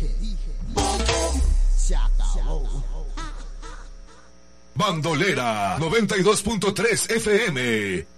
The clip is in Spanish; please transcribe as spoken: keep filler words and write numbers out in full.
se acabó. Bandolera noventa y dos punto tres F M.